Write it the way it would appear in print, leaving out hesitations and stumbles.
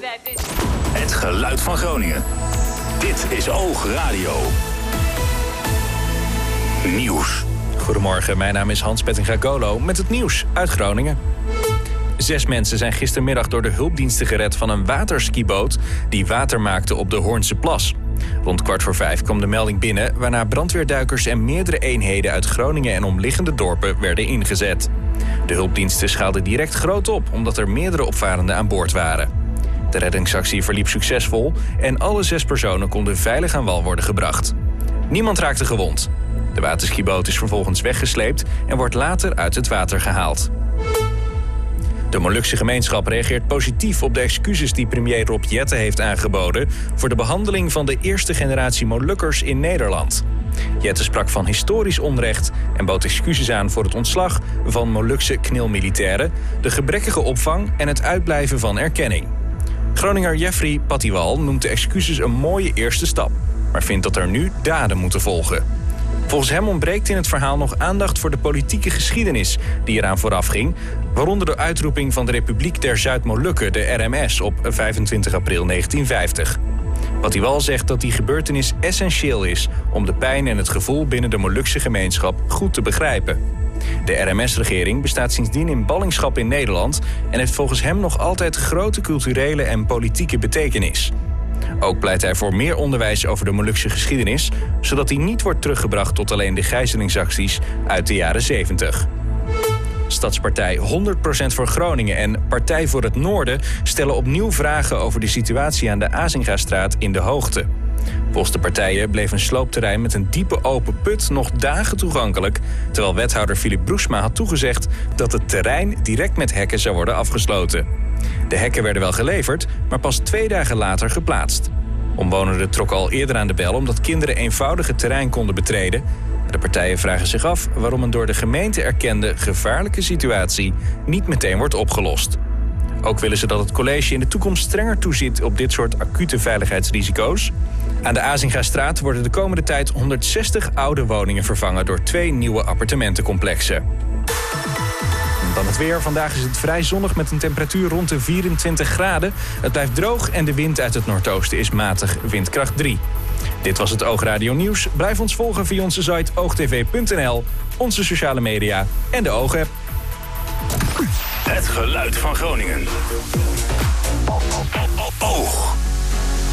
Het geluid van Groningen. Dit is Oogradio. Nieuws. Goedemorgen, mijn naam is Hans Pettinga-Golo met het nieuws uit Groningen. 6 mensen zijn gistermiddag door de hulpdiensten gered van een waterskiboot die water maakte op de Hoornse Plas. Rond 4:15 kwam de melding binnen, waarna brandweerduikers en meerdere eenheden uit Groningen en omliggende dorpen werden ingezet. De hulpdiensten schaalden direct groot op, omdat er meerdere opvarenden aan boord waren. De reddingsactie verliep succesvol en alle 6 personen konden veilig aan wal worden gebracht. Niemand raakte gewond. De waterskiboot is vervolgens weggesleept en wordt later uit het water gehaald. De Molukse gemeenschap reageert positief op de excuses die premier Rob Jetten heeft aangeboden voor de behandeling van de eerste generatie Molukkers in Nederland. Jetten sprak van historisch onrecht en bood excuses aan voor het ontslag van Molukse knilmilitairen, de gebrekkige opvang en het uitblijven van erkenning. Groninger Jeffrey Pattiwal noemt de excuses een mooie eerste stap, maar vindt dat er nu daden moeten volgen. Volgens hem ontbreekt in het verhaal nog aandacht voor de politieke geschiedenis die eraan vooraf ging, waaronder de uitroeping van de Republiek der Zuid-Molukken, de RMS, op 25 april 1950. Pattiwal zegt dat die gebeurtenis essentieel is om de pijn en het gevoel binnen de Molukse gemeenschap goed te begrijpen. De RMS-regering bestaat sindsdien in ballingschap in Nederland en heeft volgens hem nog altijd grote culturele en politieke betekenis. Ook pleit hij voor meer onderwijs over de Molukse geschiedenis, zodat die niet wordt teruggebracht tot alleen de gijzelingsacties uit de jaren 70. Stadspartij 100% voor Groningen en Partij voor het Noorden stellen opnieuw vragen over de situatie aan de Azingastraat in de Hoogte. Volgens de partijen bleef een sloopterrein met een diepe open put nog dagen toegankelijk, terwijl wethouder Philip Broesma had toegezegd dat het terrein direct met hekken zou worden afgesloten. De hekken werden wel geleverd, maar pas 2 dagen later geplaatst. Omwonenden trokken al eerder aan de bel omdat kinderen eenvoudig het terrein konden betreden. De partijen vragen zich af waarom een door de gemeente erkende gevaarlijke situatie niet meteen wordt opgelost. Ook willen ze dat het college in de toekomst strenger toeziet op dit soort acute veiligheidsrisico's. Aan de Azingastraat worden de komende tijd 160 oude woningen vervangen door 2 nieuwe appartementencomplexen. Dan het weer. Vandaag is het vrij zonnig met een temperatuur rond de 24 graden. Het blijft droog en de wind uit het noordoosten is matig, windkracht 3. Dit was het Oogradio Nieuws. Blijf ons volgen via onze site oogtv.nl, onze sociale media en de Oogapp. Het geluid van Groningen.